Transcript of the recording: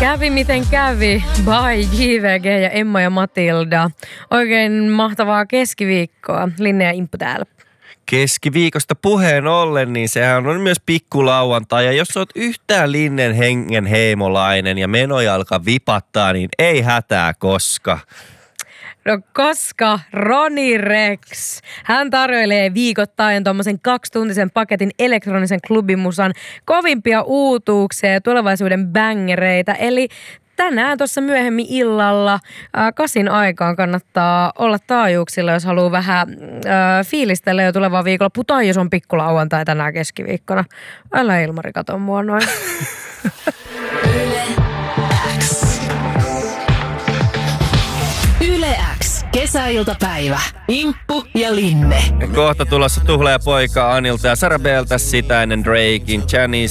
Kävi miten kävi. Bye JVG ja Emma ja Matilda. Oikein mahtavaa keskiviikkoa. Linne ja Imppu täällä. Keskiviikosta puheen ollen, niin sehän on myös pikkulauantai. Ja jos oot yhtään Linnen hengen heimolainen ja menojalka vipattaa, niin ei hätää koska. No koska Roni Rex, hän tarjoilee viikoittain tuommoisen 2-tuntisen paketin elektronisen klubimusan kovimpia uutuuksia ja tulevaisuuden bängereitä. Eli tänään tuossa myöhemmin illalla 8 aikaan kannattaa olla taajuuksilla, jos haluaa vähän fiilistellä jo tulevaa viikonloppu. Tai jos on pikkulauantai tänään keskiviikkona. Älä Ilmari kato mua noin. Yle X. Kesäiltapäivä. Imppu ja Linne. Kohta tulossa Tuhla ja poika Anilta ja Sara Belta, sitä ennen Drakein